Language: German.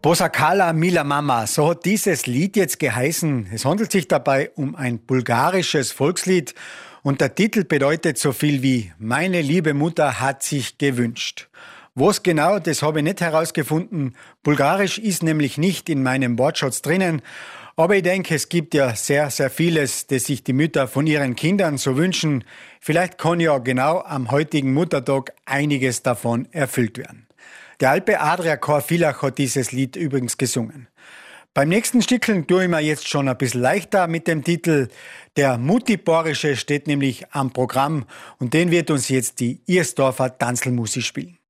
Bosakala Mila Mama, so hat dieses Lied jetzt geheißen. Es handelt sich dabei um ein bulgarisches Volkslied und der Titel bedeutet so viel wie Meine liebe Mutter hat sich gewünscht. Was genau, das habe ich nicht herausgefunden. Bulgarisch ist nämlich nicht in meinem Wortschatz drinnen. Aber ich denke, es gibt ja sehr, sehr vieles, das sich die Mütter von ihren Kindern so wünschen. Vielleicht kann ja genau am heutigen Muttertag einiges davon erfüllt werden. Der Alpe Adria Chor Villach hat dieses Lied übrigens gesungen. Beim nächsten Stückchen tue ich mir jetzt schon ein bisschen leichter mit dem Titel. Der Mutti-Borische steht nämlich am Programm und den wird uns jetzt die Irsdorfer Tanzelmusik spielen.